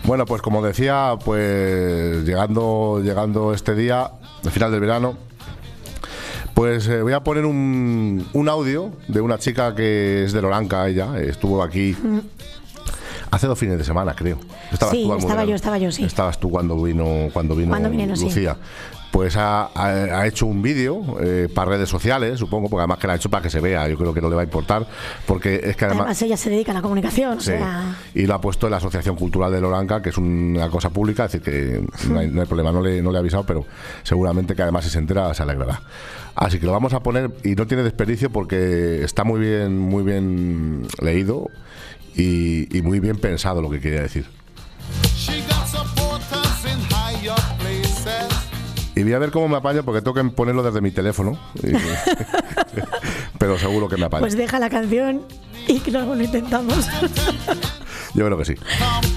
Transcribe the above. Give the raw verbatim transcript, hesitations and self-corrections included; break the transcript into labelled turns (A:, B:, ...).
A: Bueno, pues como decía, pues llegando, llegando este día, al final del verano, pues eh, voy a poner un, un audio de una chica que es de Loranca, ella, estuvo aquí mm. hace dos fines de semana, creo.
B: Estabas sí, tú estaba yo, estaba yo, sí.
A: Estabas tú cuando vino, cuando vino
B: cuando vino,
A: Lucía. Sí. Pues ha, ha, ha hecho un vídeo eh, para redes sociales, supongo, porque además que lo ha hecho para que se vea, yo creo que no le va a importar, porque es que además...
B: Además ella se dedica a la comunicación,
A: sí,
B: o sea...
A: y lo ha puesto en la Asociación Cultural de Loranca, que es una cosa pública, es decir, que no hay, no hay problema, no le, no le he avisado, pero seguramente que además si se entera se alegrará. Así que lo vamos a poner, y no tiene desperdicio porque está muy bien, muy bien leído y, y muy bien pensado lo que quería decir. Y voy a ver cómo me apaño porque tengo que ponerlo desde mi teléfono. Y, pero seguro que me apaño.
B: Pues deja la canción y luego lo intentamos.
A: Yo creo que sí.